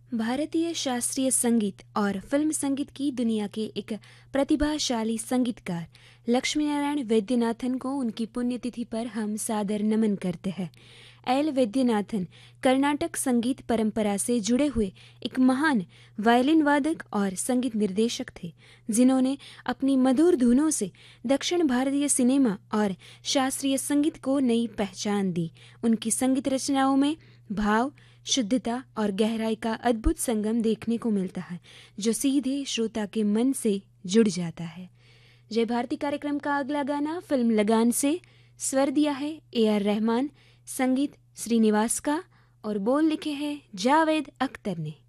भारतीय शास्त्रीय संगीत और फिल्म संगीत की दुनिया के एक प्रतिभाशाली संगीतकार लक्ष्मीनारायण वैद्यनाथन को उनकी पुण्यतिथि पर हम सादर नमन करते हैं। एल वैद्यनाथन कर्नाटक संगीत परंपरा से जुड़े हुए एक महान वायलिन वादक और संगीत निर्देशक थे, जिन्होंने अपनी मधुर धुनों से दक्षिण भारतीय सिनेमा और शास्त्रीय संगीत को नई पहचान दी। उनकी संगीत रचनाओं में भाव, शुद्धता और गहराई का अद्भुत संगम देखने को मिलता है, जो सीधे श्रोता के मन से जुड़ जाता है। जय भारती कार्यक्रम का अगला गाना फिल्म लगान से स्वर दिया है AR रहमान, संगीत श्रीनिवास का और बोल लिखे हैं जावेद अख्तर ने।